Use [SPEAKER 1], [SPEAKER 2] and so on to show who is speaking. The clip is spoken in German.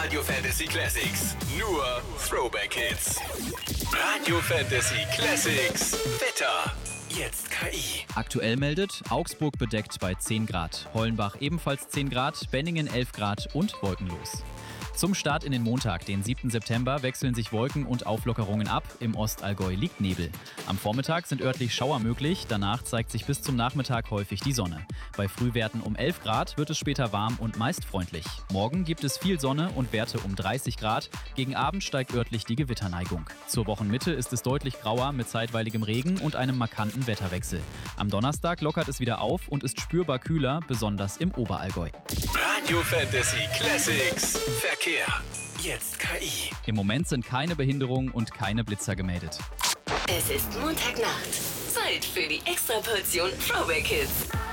[SPEAKER 1] Radio Fantasy Classics. Nur Throwback Hits. Radio Fantasy Classics. Wetter. Jetzt KI.
[SPEAKER 2] Aktuell meldet Augsburg bedeckt bei 10 Grad, Hollenbach ebenfalls 10 Grad, Benningen 11 Grad und wolkenlos. Zum Start in den Montag, den 7. September, wechseln sich Wolken und Auflockerungen ab. Im Ostallgäu liegt Nebel. Am Vormittag sind örtlich Schauer möglich. Danach zeigt sich bis zum Nachmittag häufig die Sonne. Bei Frühwerten um 11 Grad wird es später warm und meist freundlich. Morgen gibt es viel Sonne und Werte um 30 Grad. Gegen Abend steigt örtlich die Gewitterneigung. Zur Wochenmitte ist es deutlich grauer mit zeitweiligem Regen und einem markanten Wetterwechsel. Am Donnerstag lockert es wieder auf und ist spürbar kühler, besonders im Oberallgäu.
[SPEAKER 1] Radio Fantasy Classics. Verkehr. Jetzt KI.
[SPEAKER 2] Im Moment sind keine Behinderungen und keine Blitzer gemeldet.
[SPEAKER 3] Es ist Montagnacht. Zeit für die Extraportion Throwback Hits.